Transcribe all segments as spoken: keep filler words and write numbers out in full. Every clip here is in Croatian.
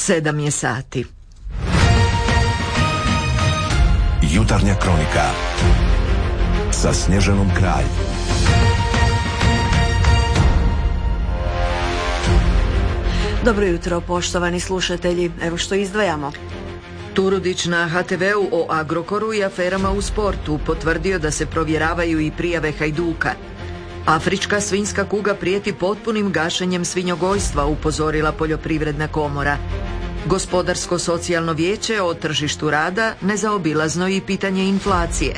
Sedam je sati. Jutarnja kronika sa Snježanom Kralj. Dobro jutro, poštovani slušatelji. Evo što izdvajamo. Turudić na ha te veu o Agrokoru i aferama u sportu potvrdio da se provjeravaju i prijave Hajduka. Afrička svinjska kuga prijeti potpunim gašenjem svinjogojstva, upozorila Poljoprivredna komora. Gospodarsko-socijalno vijeće o tržištu rada, nezaobilazno i pitanje inflacije.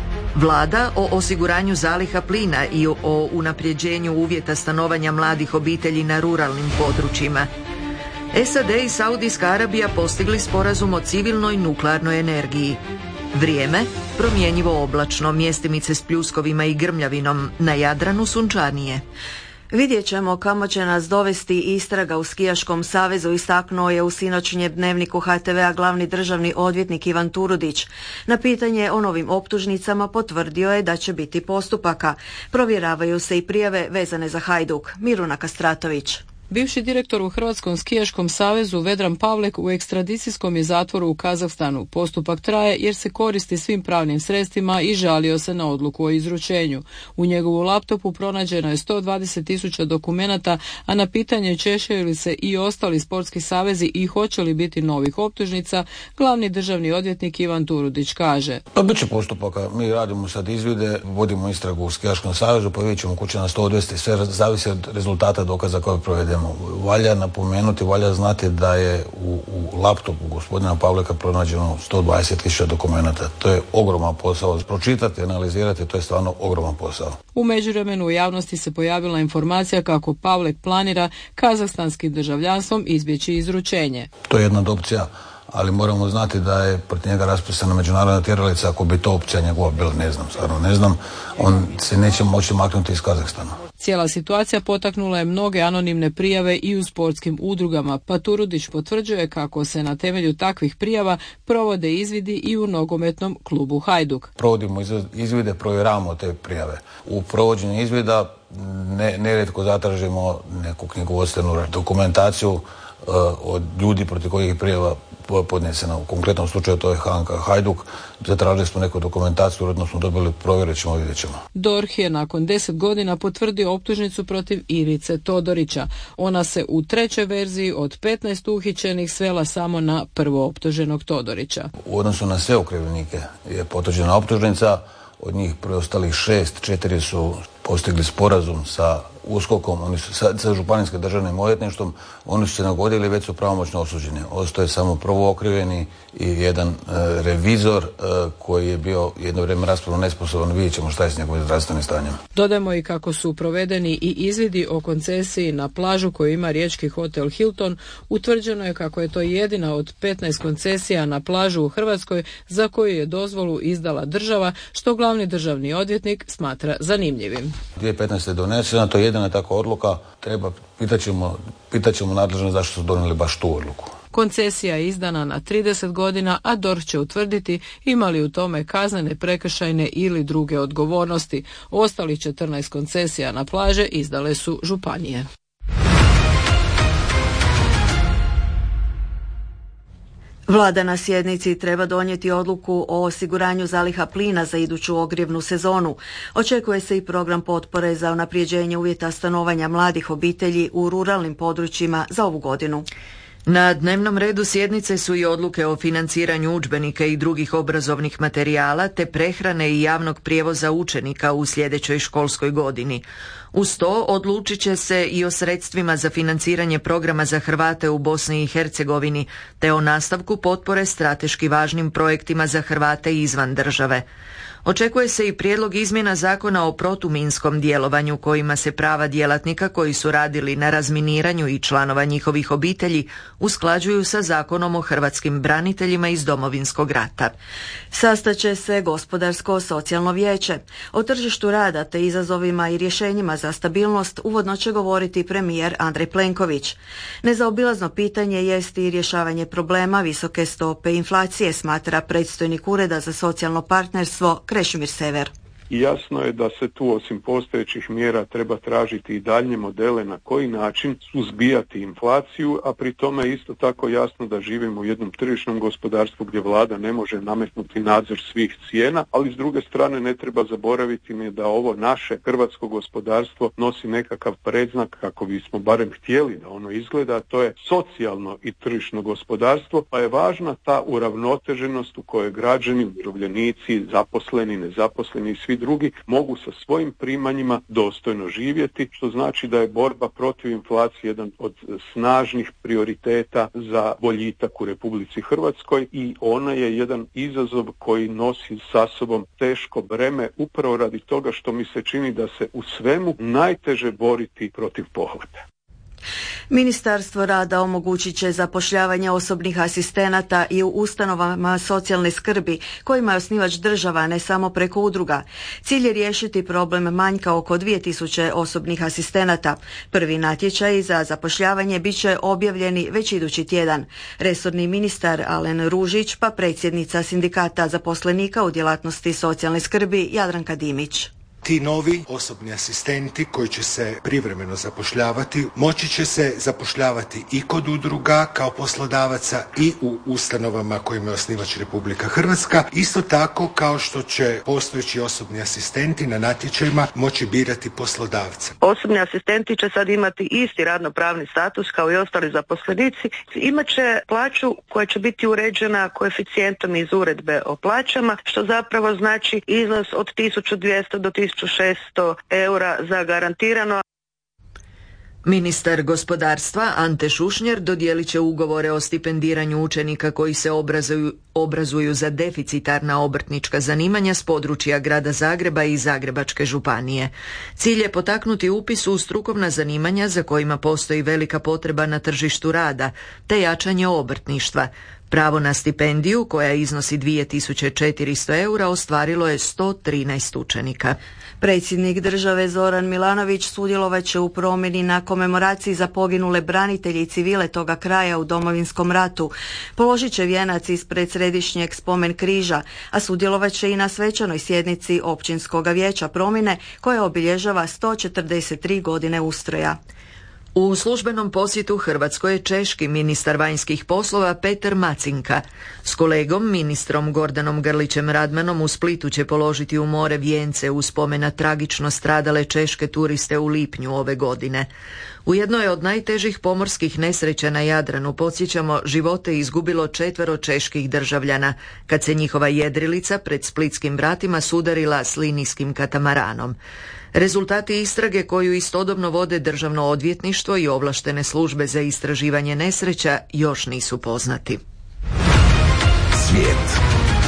Vlada o osiguranju zaliha plina i o unapređenju uvjeta stanovanja mladih obitelji na ruralnim područjima. es a de i Saudijska Arabija postigli sporazum o civilnoj nuklearnoj energiji. Vrijeme, promjenjivo oblačno, mjestimice s pljuskovima i grmljavinom, na Jadranu sunčanije. Vidjet ćemo kamo će nas dovesti istraga u Skijaškom savezu, istaknuo je u sinoćnjem dnevniku ha te vea glavni državni odvjetnik Ivan Turudić. Na pitanje o novim optužnicama potvrdio je da će biti postupaka. Provjeravaju se i prijave vezane za Hajduk. Miruna Kastratović. Bivši direktor u Hrvatskom skijaškom savezu Vedran Pavlek u ekstradicijskom je zatvoru u Kazahstanu. Postupak traje jer se koristi svim pravnim sredstvima i žalio se na odluku o izručenju. U njegovu laptopu pronađeno je sto dvadeset tisuća dokumenata, a na pitanje češaju li se i ostali sportski savezi i hoće li biti novih optužnica, glavni državni odvjetnik Ivan Turudić kaže: Pa bit će postupaka, mi radimo sad izvide, vodimo istragu u Skijaškom savezu, pa vidjet ćemo kuće nas to odvesti, sve zavisi od rezultata dokaza koje provedemo. Valja napomenuti, valja znati da je u, u laptopu gospodina Pavleka pronađeno sto dvadeset tisuća dokumenata. To je ogroman posao. Pročitati, analizirati, to je stvarno ogroman posao. U međuvremenu u javnosti se pojavila informacija kako Pavlek planira kazahstanskim državljanstvom izbjeći izručenje. To je jedna od opcija, ali moramo znati da je protiv njega raspisana međunarodna tjeralica. Ako bi to opcija njegova bila, ne znam, stvarno ne znam, on se neće moći maknuti iz Kazahstana. Cijela situacija potaknula je mnoge anonimne prijave i u sportskim udrugama, pa Turudić potvrđuje kako se na temelju takvih prijava provode izvidi i u nogometnom klubu Hajduk. Provodimo izvide, provjeravamo te prijave. U provođenju izvida ne, nerijetko zatražimo neku knjigovodstvenu dokumentaciju uh, od ljudi protiv kojih je prijava podnesena. U konkretnom slučaju to je ha en ka Hajduk. Zatražili smo neku dokumentaciju, uredno smo dobili, provjerit ćemo, vidjet ćemo. D O R H je nakon deset godina potvrdio optužnicu protiv Ivice Todorića. Ona se u trećoj verziji od petnaest uhićenih svela samo na prvooptuženog Todorića. U odnosu na sve okrivljenike je potvrđena optužnica, od njih preostalih šest, četiri su postigli sporazum sa uskokom, oni su sa, sa županijskim državnim odvjetništvom, oni su se nagodili, već su pravomoćno osuđeni. Ostaje samo prvo okrivljeni i jedan e, revizor e, koji je bio jedno vrijeme raspravno nesposoban. Vidjet ćemo šta je s njegovim zdravstvenim stanjem. Dodajmo i kako su provedeni i izvidi o koncesiji na plažu koju ima riječki hotel Hilton. Utvrđeno je kako je to jedina od petnaest koncesija na plažu u Hrvatskoj za koju je dozvolu izdala država, što glavni državni odvjetnik smatra zanimljivim. dvije tisuće petnaeste. je donesena, to je jedina takva odluka, treba, pitat ćemo, pitat ćemo nadležno zašto su donijeli baš tu odluku. Koncesija je izdana na trideset godina, a D O R H će utvrditi ima li u tome kaznene, prekršajne ili druge odgovornosti. Ostalih četrnaest koncesija na plaže izdale su županije. Vlada na sjednici treba donijeti odluku o osiguranju zaliha plina za iduću ogrjevnu sezonu. Očekuje se i program potpore za unapređenje uvjeta stanovanja mladih obitelji u ruralnim područjima za ovu godinu. Na dnevnom redu sjednice su i odluke o financiranju udžbenika i drugih obrazovnih materijala te prehrane i javnog prijevoza učenika u sljedećoj školskoj godini. Uz to odlučit će se i o sredstvima za financiranje programa za Hrvate u Bosni i Hercegovini te o nastavku potpore strateški važnim projektima za Hrvate izvan države. Očekuje se i prijedlog izmjena zakona o protuminskom djelovanju kojima se prava djelatnika koji su radili na razminiranju i članova njihovih obitelji usklađuju sa Zakonom o hrvatskim braniteljima iz Domovinskog rata. Sastaće se Gospodarsko-socijalno vijeće. O tržištu rada te izazovima i rješenjima za stabilnost uvodno će govoriti premijer Andrej Plenković. Nezaobilazno pitanje jest i rješavanje problema visoke stope inflacije, smatra predstojnik Ureda za socijalno partnerstvo Krešimir Sever. i jasno je da se tu osim postojećih mjera treba tražiti i daljnje modele na koji način suzbijati inflaciju, a pri tome je isto tako jasno da živimo u jednom tržišnom gospodarstvu gdje vlada ne može nametnuti nadzor svih cijena, ali s druge strane ne treba zaboraviti ni da ovo naše hrvatsko gospodarstvo nosi nekakav predznak kako bismo barem htjeli da ono izgleda, to je socijalno i tržišno gospodarstvo, pa je važna ta uravnoteženost u kojoj građani, umirovljenici, zaposleni, nezaposleni i svi drugi mogu sa svojim primanjima dostojno živjeti, što znači da je borba protiv inflacije jedan od snažnih prioriteta za boljitak u Republici Hrvatskoj i ona je jedan izazov koji nosi sa sobom teško breme upravo radi toga što mi se čini da se u svemu najteže boriti protiv pohlepe. Ministarstvo rada omogućit će zapošljavanje osobnih asistenata i u ustanovama socijalne skrbi kojima je osnivač država, ne samo preko udruga. Cilj je riješiti problem manjka oko dvije tisuće osobnih asistenata. Prvi natječaj za zapošljavanje bit će objavljeni već idući tjedan. Resorni ministar Alen Ružić pa predsjednica sindikata zaposlenika u djelatnosti socijalne skrbi Jadranka Dimić. Ti novi osobni asistenti koji će se privremeno zapošljavati moći će se zapošljavati i kod udruga kao poslodavaca i u ustanovama kojima je osnivač Republika Hrvatska, isto tako kao što će postojeći osobni asistenti na natječajima moći birati poslodavca. Osobni asistenti će sad imati isti radnopravni status kao i ostali zaposlenici. Imat će plaću koja će biti uređena koeficijentom iz uredbe o plaćama, što zapravo znači iznos od tisuću dvjesto do tisuću šesto eura za garantirano. Ministar gospodarstva Ante Šušnjar dodijelit će ugovore o stipendiranju učenika koji se obrazuju, obrazuju za deficitarna obrtnička zanimanja s područja Grada Zagreba i Zagrebačke županije. Cilj je potaknuti upis u strukovna zanimanja za kojima postoji velika potreba na tržištu rada, te jačanje obrtništva. Pravo na stipendiju, koja iznosi dvije tisuće četiristo eura, ostvarilo je sto trinaest učenika. Predsjednik države Zoran Milanović sudjelovat će u promjeni na komemoraciji za poginule branitelje i civile toga kraja u Domovinskom ratu. Položit će vijenac ispred središnjeg spomen križa, a sudjelovat će i na svečanoj sjednici Općinskog vijeća promjene koja obilježava sto četrdeset tri godine ustroja. U službenom posjetu Hrvatskoj je češki ministar vanjskih poslova Peter Macinka. S kolegom, ministrom Gordanom Grlićem Radmanom u Splitu će položiti u more vijence u spomen na tragično stradale češke turiste u lipnju ove godine. U jednoj je od najtežih pomorskih nesreća na Jadranu, podsjećamo, živote izgubilo četvero čeških državljana, kad se njihova jedrilica pred splitskim vratima sudarila s linijskim katamaranom. Rezultati istrage koju istodobno vode Državno odvjetništvo i ovlaštene službe za istraživanje nesreća još nisu poznati. Svijet.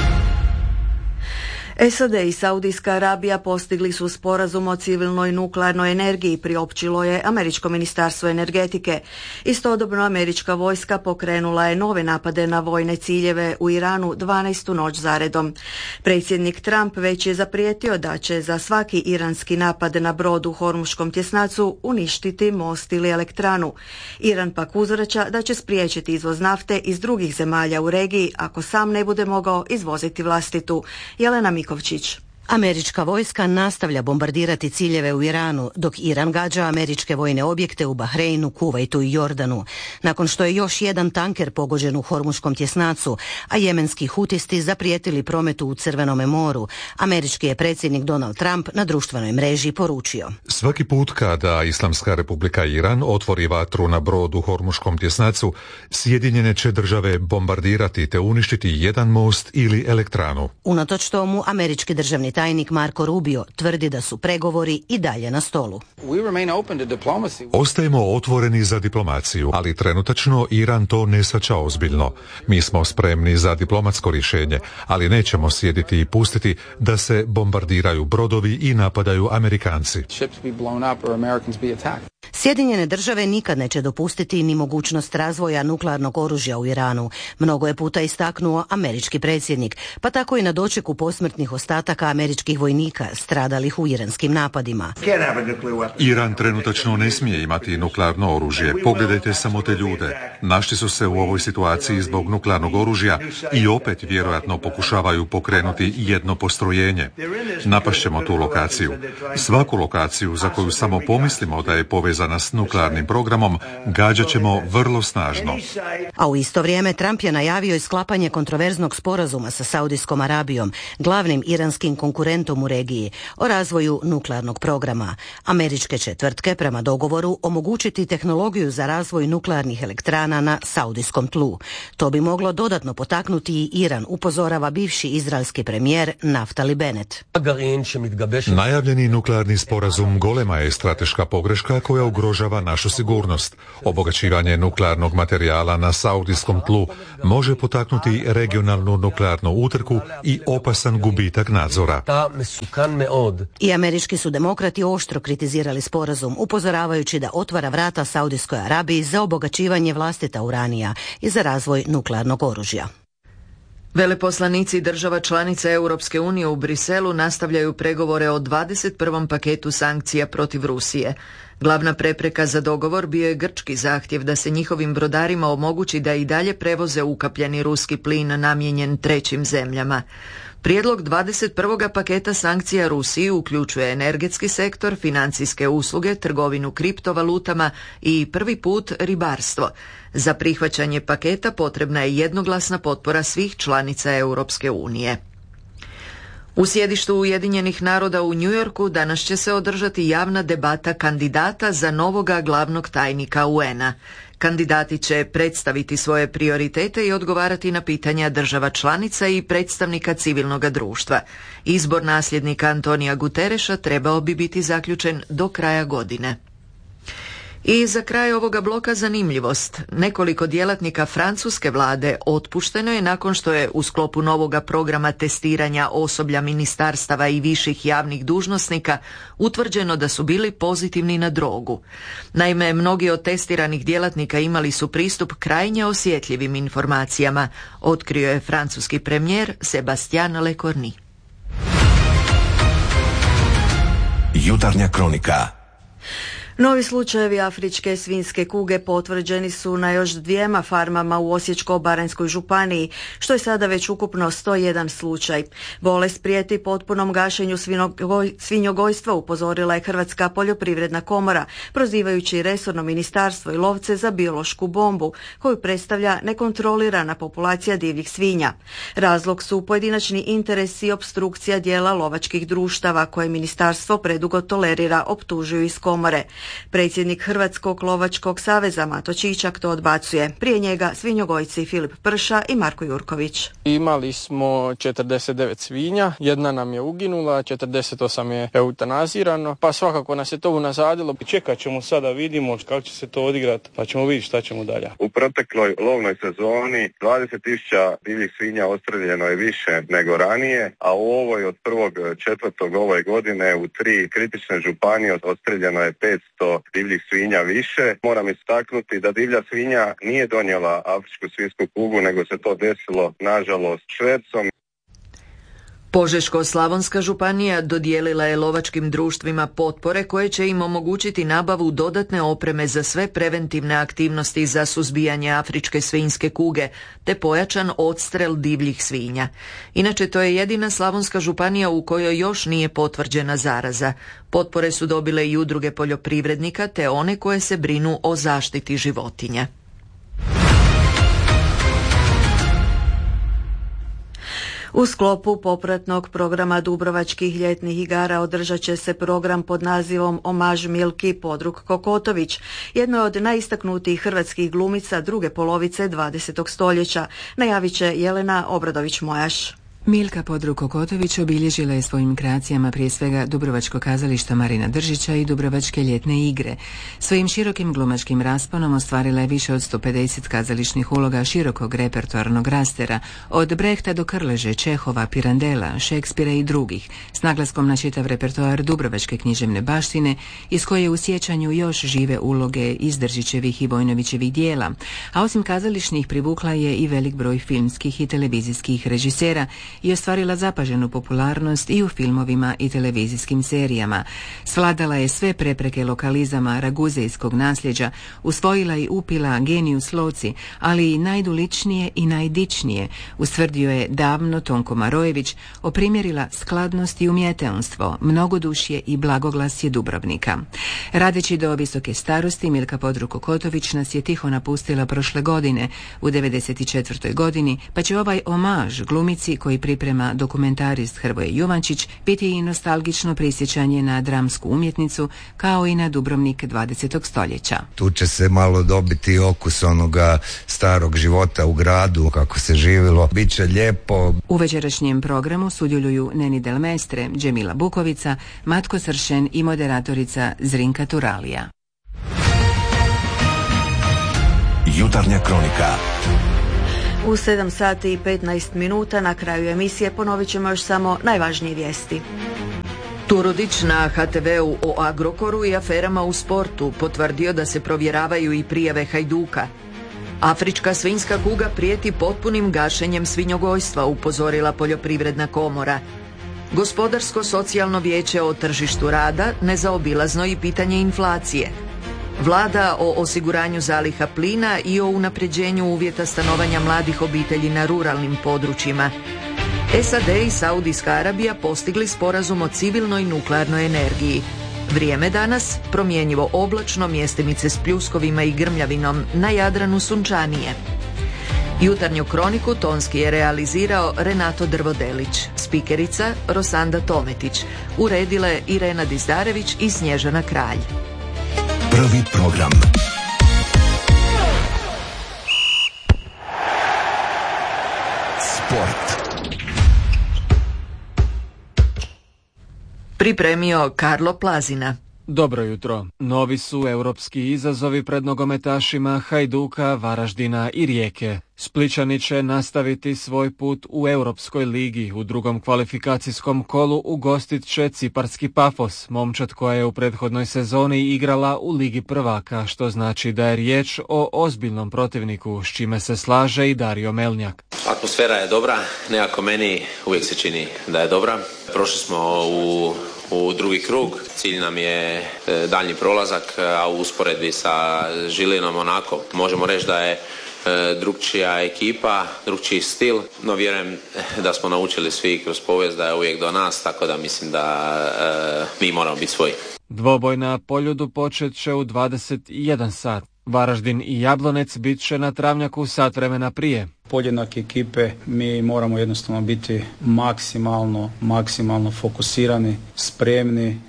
S A D i Saudijska Arabija postigli su sporazum o civilnoj nuklearnoj energiji, priopćilo je Američko ministarstvo energetike. Istodobno američka vojska pokrenula je nove napade na vojne ciljeve u Iranu dvanaestu noć zaredom. Predsjednik Trump već je zaprijetio da će za svaki iranski napad na brod u Hormuškom tjesnacu uništiti most ili elektranu. Iran pak uzvraća da će spriječiti izvoz nafte iz drugih zemalja u regiji ako sam ne bude mogao izvoziti vlastitu. Jelena Mikovčić. Američka vojska nastavlja bombardirati ciljeve u Iranu, dok Iran gađa američke vojne objekte u Bahreinu, Kuvajtu i Jordanu. Nakon što je još jedan tanker pogođen u Hormuškom tjesnacu, a jemenski hutisti zaprijetili prometu u Crvenome moru, američki je predsjednik Donald Trump na društvenoj mreži poručio: svaki put kada Islamska republika Iran otvori vatru na brod u Hormuškom tjesnacu, Sjedinjene će države bombardirati te uništiti jedan most ili elektranu. Unatoč tomu, američki državni tajnik Marko Rubio tvrdi da su pregovori i dalje na stolu. Ostajemo otvoreni za diplomaciju, ali trenutačno Iran to ne shvaća ozbiljno. Mi smo spremni za diplomatsko rješenje, ali nećemo sjediti i pustiti da se bombardiraju brodovi i napadaju Amerikanci. Sjedinjene države nikad neće dopustiti ni mogućnost razvoja nuklearnog oružja u Iranu. Mnogo je puta istaknuo američki predsjednik, pa tako i na dočeku posmrtnih ostataka američkih vojnika stradalih u iranskim napadima. Iran trenutačno ne smije imati nuklearno oružje. Pogledajte samo te ljude. Našli su se u ovoj situaciji zbog nuklearnog oružja i opet vjerojatno pokušavaju pokrenuti jedno postrojenje. Napašćemo tu lokaciju. Svaku lokaciju za koju samo pomislimo da je povezana s nuklearnim programom gađat ćemo vrlo snažno. A u isto vrijeme Trump je najavio i sklapanje kontroverznog sporazuma sa Saudijskom Arabijom, glavnim iranskim konkurentom u regiji, o razvoju nuklearnog programa. Američke će tvrtke prema dogovoru omogućiti tehnologiju za razvoj nuklearnih elektrana na saudijskom tlu. To bi moglo dodatno potaknuti i Iran, upozorava bivši izraelski premijer Naftali Bennett. Najavljeni nuklearni sporazum golema je strateška pogreška koja ugrožava našu sigurnost. Obogaćivanje nuklearnog materijala na saudijskom tlu može potaknuti regionalnu nuklearnu utrku i opasan gubitak nadzora. I američki su demokrati oštro kritizirali sporazum, upozoravajući da otvara vrata Saudijskoj Arabiji za obogaćivanje vlastita uranija i za razvoj nuklearnog oružja. Veleposlanici država članica Europske unije u Briselu nastavljaju pregovore o dvadeset prvom paketu sankcija protiv Rusije. Glavna prepreka za dogovor bio je grčki zahtjev da se njihovim brodarima omogući da i dalje prevoze ukapljeni ruski plin namijenjen trećim zemljama. Prijedlog dvadeset prvog paketa sankcija Rusiji uključuje energetski sektor, financijske usluge, trgovinu kriptovalutama i prvi put ribarstvo. Za prihvaćanje paketa potrebna je jednoglasna potpora svih članica Europske unije. U sjedištu Ujedinjenih naroda u New Yorku danas će se održati javna debata kandidata za novoga glavnog tajnika U N-a. Kandidati će predstaviti svoje prioritete i odgovarati na pitanja država članica i predstavnika civilnog društva. Izbor nasljednika Antonija Gutereša trebao bi biti zaključen do kraja godine. I za kraj ovoga bloka zanimljivost. Nekoliko djelatnika francuske vlade otpušteno je nakon što je u sklopu novoga programa testiranja osoblja ministarstava i viših javnih dužnosnika utvrđeno da su bili pozitivni na drogu. Naime, mnogi od testiranih djelatnika imali su pristup krajnje osjetljivim informacijama, otkrio je francuski premijer Sébastien Lecornu. Jutarnja kronika. Novi slučajevi afričke svinjske kuge potvrđeni su na još dvijema farmama u Osječko-baranjskoj županiji, što je sada već ukupno sto jedan slučaj. Bolest prijeti potpunom gašenju svinjogoj, svinjogojstva, upozorila je Hrvatska poljoprivredna komora, prozivajući resorno ministarstvo i lovce za biološku bombu, koju predstavlja nekontrolirana populacija divljih svinja. Razlog su pojedinačni interesi i opstrukcija dijela lovačkih društava, koje ministarstvo predugo tolerira, optužuju iz komore. Predsjednik Hrvatskog lovačkog saveza Mato Čičak to odbacuje. Prije njega svinjogojci Filip Prša i Marko Jurković. Imali smo četrdeset devet svinja, jedna nam je uginula, četrdeset osam je eutanazirano, pa svakako nas je to unazadilo. Čekat ćemo sada, vidimo kako će se to odigrati, pa ćemo vidjeti šta ćemo dalje. U protekloj lovnoj sezoni dvadeset tisuća divljih svinja ostreljeno je više nego ranije, a u ovoj od prvog četvrtog ove godine u tri kritične županije ostreljeno je petsto divljih svinja više. Moram istaknuti da divlja svinja nije donijela afričku svinjsku kugu, nego se to desilo nažalost švercom. Požeško-slavonska županija dodijelila je lovačkim društvima potpore koje će im omogućiti nabavu dodatne opreme za sve preventivne aktivnosti za suzbijanje afričke svinjske kuge te pojačan odstrel divljih svinja. Inače, to je jedina slavonska županija u kojoj još nije potvrđena zaraza. Potpore su dobile i udruge poljoprivrednika te one koje se brinu o zaštiti životinja. U sklopu popratnog programa Dubrovačkih ljetnih igara održat će se program pod nazivom Omaž Milki Podrug Kokotović, jednoj od najistaknutijih hrvatskih glumica druge polovice dvadesetog stoljeća, najavit će Jelena Obradović-Mojaš. Milka Podruk-Kokotović obilježila je svojim kreacijama prije svega Dubrovačko kazalište Marina Držića i Dubrovačke ljetne igre. Svojim širokim glumačkim rasponom ostvarila je više od sto pedeset kazališnih uloga širokog repertoarnog rastera, od Brehta do Krleže, Čehova, Pirandela, Šekspira i drugih, s naglaskom na čitav repertoar Dubrovačke književne baštine, iz koje u sjećanju još žive uloge iz Držićevih i Vojnovićevih dijela, a osim kazališnih privukla je i velik broj filmskih i televizijskih režisera i ostvarila zapaženu popularnost i u filmovima i televizijskim serijama. Svladala je sve prepreke lokalizama raguzejskog nasljeđa, usvojila i upila genius loci, ali i najduličnije i najdičnije, ustvrdio je davno Tonko Marojević, oprimjerila skladnost i umjeteonstvo, mnogodušje i blagoglasje Dubrovnika. Radeći do visoke starosti, Milka Podruk-Kokotović nas je tiho napustila prošle godine, u devedeset četvrtoj godini, pa će ovaj omaž glumici koji priprema dokumentarist Hrvoje Juvančić biti i nostalgično prisjećanje na dramsku umjetnicu kao i na Dubrovnik dvadesetog stoljeća. Tu će se malo dobiti okus onoga starog života u gradu, kako se živjelo. Biće lijepo. U večerašnjem programu sudjeluju Neni Del Mestre, Džemila Bukovica, Matko Sršen i moderatorica Zrinka Turalija. Jutarnja kronika. U sedam sati i petnaest minuta na kraju emisije ponovit ćemo još samo najvažnije vijesti. Turudić na ha te veu o Agrokoru i aferama u sportu potvrdio da se provjeravaju i prijave Hajduka. Afrička svinjska kuga prijeti potpunim gašenjem svinjogojstva, upozorila Poljoprivredna komora. Gospodarsko-socijalno vijeće o tržištu rada nezaobilazno i pitanje inflacije. Vlada o osiguranju zaliha plina i o unapređenju uvjeta stanovanja mladih obitelji na ruralnim područjima. es a de i Saudijska Arabija postigli sporazum o civilnoj nuklearnoj energiji. Vrijeme danas promjenjivo oblačno, mjestimice s pljuskovima i grmljavinom, na Jadranu sunčanije. Jutarnju kroniku tonski je realizirao Renato Drvodelić, spikerica Rosanda Tometić, uredile Irena Dizdarević i Snježana Kralj. Prvi program. Sport. Pripremio Karlo Plazina. Dobro jutro. Novi su europski izazovi pred nogometašima Hajduka, Varaždina i Rijeke. Splićani će nastaviti svoj put u Europskoj ligi. U drugom kvalifikacijskom kolu ugostit će ciparski Pafos, momčad koja je u prethodnoj sezoni igrala u Ligi prvaka, što znači da je riječ o ozbiljnom protivniku, s čime se slaže i Dario Melnjak. Atmosfera je dobra, nekako meni uvijek se čini da je dobra. Prošli smo u u drugi krug. Cilj nam je daljnji prolazak, a u usporedbi sa Žilinom onako možemo reći da je drugčija ekipa, drugčiji stil, no vjerujem da smo naučili svi kroz povijest da je uvijek do nas, tako da mislim da e, mi moramo biti svoji. Dvoboj na Poljudu počet će u dvadeset jedan sat. Varaždin i Jablonec bit će na travnjaku sat vremena prije. Podjednake ekipe, mi moramo jednostavno biti maksimalno, maksimalno fokusirani, spremni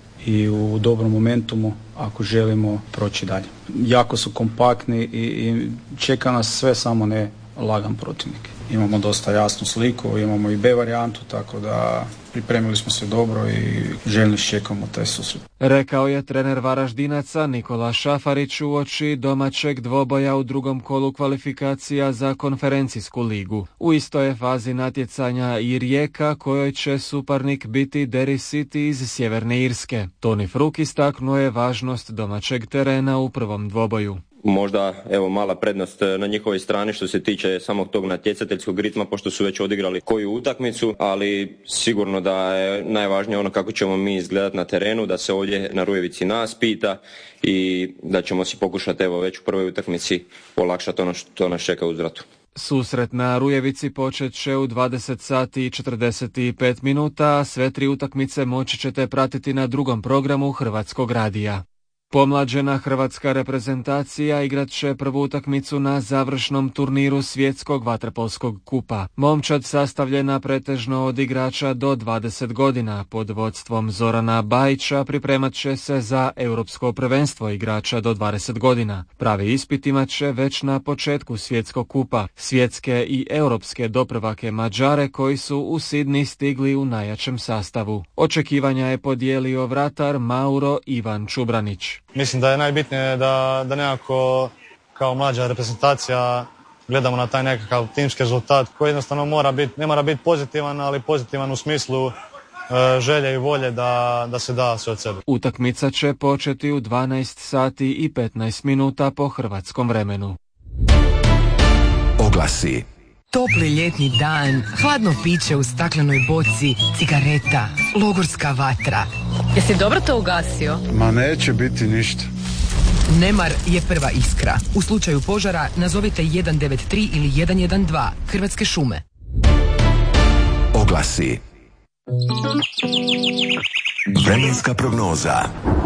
i u dobrom momentumu ako želimo proći dalje. Jako su kompaktni i, i čeka nas sve samo ne lagan protivnik. Imamo dosta jasnu sliku, imamo i B varijantu, tako da pripremili smo se dobro i željno čekamo taj susret. Rekao je trener Varaždinaca Nikola Šafarić uoči domaćeg dvoboja u drugom kolu kvalifikacija za konferencijsku ligu. U istoj je fazi natjecanja i Rijeka, kojoj će suparnik biti Derry City iz Sjeverne Irske. Toni Fruk istaknuo je važnost domaćeg terena u prvom dvoboju. Možda evo mala prednost na njihovoj strani što se tiče samog tog natjecateljskog ritma, pošto su već odigrali koju utakmicu, ali sigurno da je najvažnije ono kako ćemo mi izgledati na terenu, da se ovdje na Rujevici nas pita i da ćemo si pokušati evo već u prvoj utakmici olakšati ono što nas čeka u uzvratu. Susret na Rujevici počet će u dvadeset sati i četrdeset pet minuta, a sve tri utakmice moći ćete pratiti na drugom programu Hrvatskog radija. Pomlađena hrvatska reprezentacija igrat će prvu utakmicu na završnom turniru svjetskog vaterpolskog kupa. Momčad sastavljena pretežno od igrača do dvadeset godina pod vodstvom Zorana Bajića pripremat će se za europsko prvenstvo igrača do dvadeset godina. Pravi ispit imat će već na početku svjetskog kupa. Svjetske i europske doprvake Mađare koji su u Sidni stigli u najjačem sastavu. Očekivanja je podijelio vratar Mauro Ivan Čubranić. Mislim da je najbitnije da, da nekako kao mlađa reprezentacija gledamo na taj nekakav timski rezultat koji jednostavno mora biti, ne mora biti pozitivan, ali pozitivan u smislu e, želje i volje da, da se da sve od sebe. Utakmica će početi u dvanaest sati i petnaest minuta po hrvatskom vremenu. Oglasi. Topli ljetni dan, hladno piće u staklenoj boci, cigareta, logorska vatra. Jesi dobro to ugasio? Ma neće biti ništa. Nemar je prva iskra. U slučaju požara nazovite jedan devet tri ili jedan jedan dva. Hrvatske šume. Oglasi. Vremenska prognoza.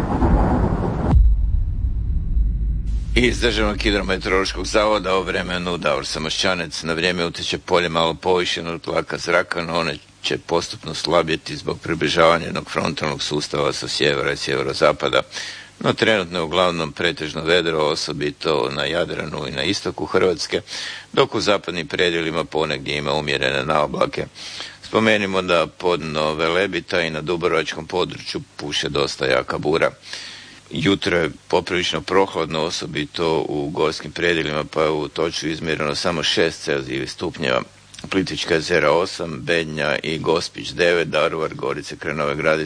Iz Državnog hidrometeorološkog zavoda o vremenu Davor Samošćanec. Na vrijeme utječe polje malo povišenog tlaka zraka, no one će postupno slabjeti zbog približavanja jednog frontalnog sustava sa sjevera i sjeverozapada. No trenutno je uglavnom pretežno vedro, osobito na Jadranu i na istoku Hrvatske, dok u zapadnim predjelima ponegdje ima umjerene naoblake. Spomenimo da podno Velebita i na dubrovačkom području puše dosta jaka bura. Jutro je poprilično prohladno, osobito u gorskim predjelima, pa je u Toču izmjereno samo šest Celzijevih stupnjeva. Plitvička jezera osam, Bednja i Gospić devet, Daruvar, Gorice, Kraj Nove Gradiške